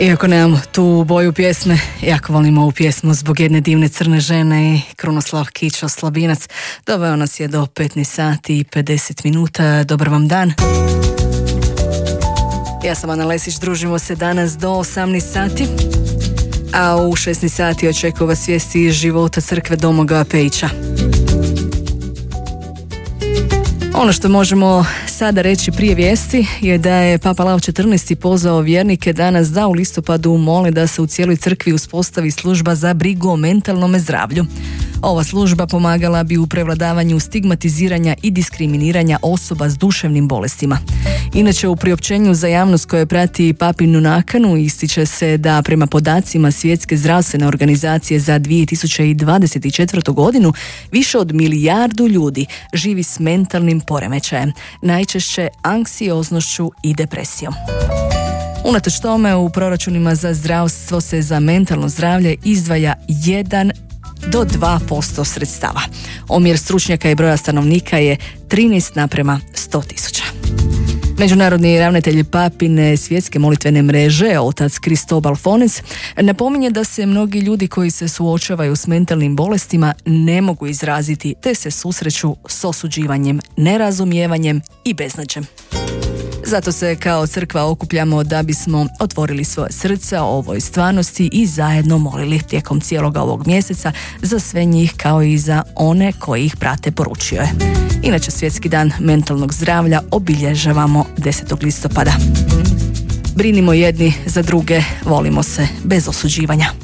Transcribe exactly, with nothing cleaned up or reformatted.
Iako nemam tu boju pjesme, jako volim ovu pjesmu zbog jedne divne crne žene i Krunoslav Kičo Slabinac. Doveo nas je do petnaest sati i pedeset minuta. Dobar vam dan. Ja sam Ana Lesić, družimo se danas do osamnaest sati. A u šesnaest sati očekuje vas vijesti iz života crkve Domagoja Pejića. Ono što možemo sada reći prije vijesti je da je Papa Leo četrnaesti pozvao vjernike danas da u listopadu mole da se u cijeloj crkvi uspostavi služba za brigu o mentalnom zdravlju. Ova služba pomagala bi u prevladavanju stigmatiziranja i diskriminiranja osoba s duševnim bolestima. Inače, u priopćenju za javnost koje prati papinu nakanu ističe se da prema podacima Svjetske zdravstvene organizacije za dvije tisuće dvadeset četvrtu godinu više od milijardu ljudi živi s mentalnim poremećajem, najčešće anksioznošću i depresijom. Unatoč tome, u proračunima za zdravstvo se za mentalno zdravlje izdvaja jedan do dva posto sredstava. Omjer stručnjaka i broja stanovnika je trinaest naprema sto tisuća. Međunarodni ravnatelj Papine svjetske molitvene mreže, otac Cristobal Fones, napominje da se mnogi ljudi koji se suočavaju s mentalnim bolestima ne mogu izraziti te se susreću s osuđivanjem, nerazumijevanjem i beznađem. Zato se kao crkva okupljamo da bismo otvorili svoje srca o ovoj stvarnosti i zajedno molili tijekom cijeloga ovog mjeseca za sve njih kao i za one koji ih prate, poručio je. Inače, Svjetski dan mentalnog zdravlja obilježavamo desetog listopada. Brinimo jedni za druge, volimo se bez osuđivanja.